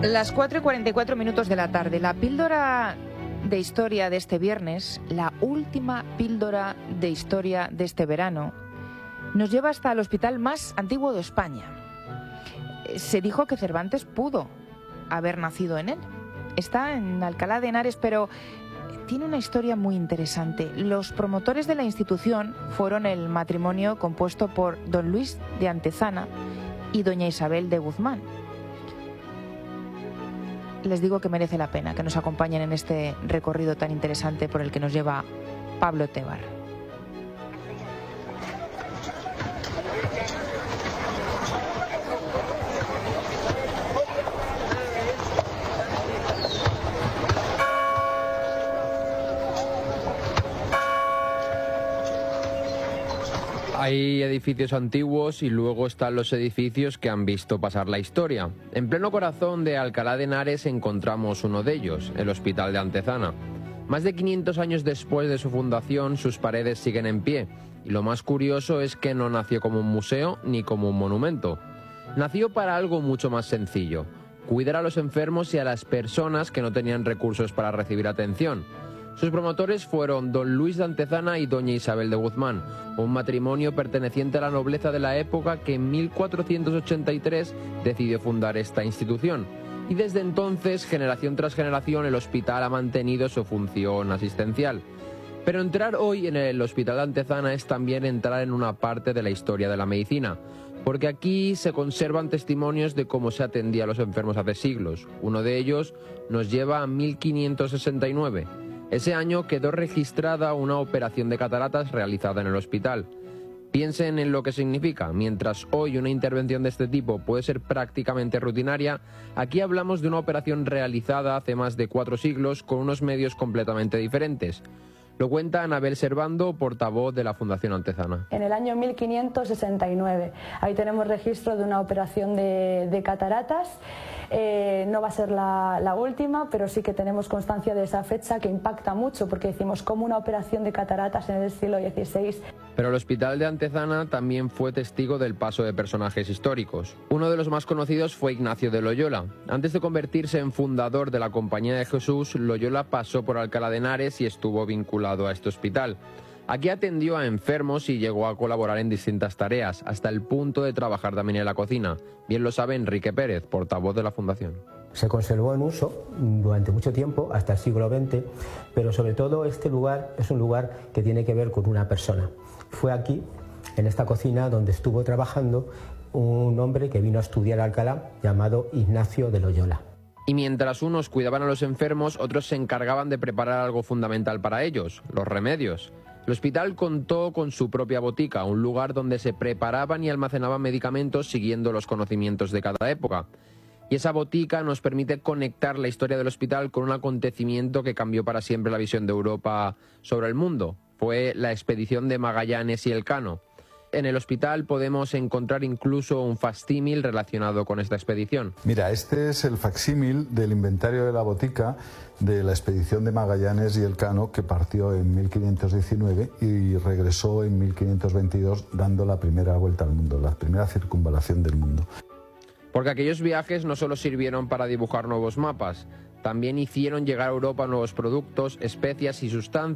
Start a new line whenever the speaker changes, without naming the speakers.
Las 4:44 de la tarde. La píldora de historia de este viernes, la última píldora de historia de este verano, nos lleva hasta el hospital más antiguo de España. Se dijo que Cervantes pudo haber nacido en él. Está en Alcalá de Henares, pero tiene una historia muy interesante. Los promotores de la institución fueron el matrimonio compuesto por don Luis de Antezana y doña Isabel de Guzmán. Les digo que merece la pena que nos acompañen en este recorrido tan interesante por el que nos lleva Pablo Tebar.
Hay edificios antiguos y luego están los edificios que han visto pasar la historia. En pleno corazón de Alcalá de Henares encontramos uno de ellos, el Hospital de Antezana. Más de 500 años después de su fundación, sus paredes siguen en pie. Y lo más curioso es que no nació como un museo ni como un monumento. Nació para algo mucho más sencillo: cuidar a los enfermos y a las personas que no tenían recursos para recibir atención. Sus promotores fueron don Luis de Antezana y doña Isabel de Guzmán, un matrimonio perteneciente a la nobleza de la época que en 1483 decidió fundar esta institución. Y desde entonces, generación tras generación, el hospital ha mantenido su función asistencial. Pero entrar hoy en el Hospital de Antezana es también entrar en una parte de la historia de la medicina, porque aquí se conservan testimonios de cómo se atendía a los enfermos hace siglos. Uno de ellos nos lleva a 1569. Ese año quedó registrada una operación de cataratas realizada en el hospital. Piensen en lo que significa. Mientras hoy una intervención de este tipo puede ser prácticamente rutinaria, aquí hablamos de una operación realizada hace más de 4 siglos con unos medios completamente diferentes. Lo cuenta Anabel Servando, portavoz de la Fundación Antezana.
En el año 1569, ahí tenemos registro de una operación de cataratas. No va a ser la última, pero sí que tenemos constancia de esa fecha que impacta mucho, porque decimos como una operación de cataratas en el siglo XVI.
Pero el Hospital de Antezana también fue testigo del paso de personajes históricos. Uno de los más conocidos fue Ignacio de Loyola. Antes de convertirse en fundador de la Compañía de Jesús, Loyola pasó por Alcalá de Henares y estuvo vinculado a este hospital. Aquí atendió a enfermos y llegó a colaborar en distintas tareas, hasta el punto de trabajar también en la cocina. Bien lo sabe Enrique Pérez, portavoz de la Fundación.
Se conservó en uso durante mucho tiempo, hasta el siglo XX, pero sobre todo este lugar es un lugar que tiene que ver con una persona. Fue aquí, en esta cocina, donde estuvo trabajando un hombre que vino a estudiar a Alcalá, llamado Ignacio de Loyola.
Y mientras unos cuidaban a los enfermos, otros se encargaban de preparar algo fundamental para ellos: los remedios. El hospital contó con su propia botica, un lugar donde se preparaban y almacenaban medicamentos siguiendo los conocimientos de cada época. Y esa botica nos permite conectar la historia del hospital con un acontecimiento que cambió para siempre la visión de Europa sobre el mundo. Fue la expedición de Magallanes y Elcano. En el hospital podemos encontrar incluso un facsímil relacionado con esta expedición.
Mira, este es el facsímil del inventario de la botica de la expedición de Magallanes y Elcano, que partió en 1519 y regresó en 1522 dando la primera vuelta al mundo, la primera circunvalación del mundo.
Porque aquellos viajes no solo sirvieron para dibujar nuevos mapas, también hicieron llegar a Europa nuevos productos, especias y sustancias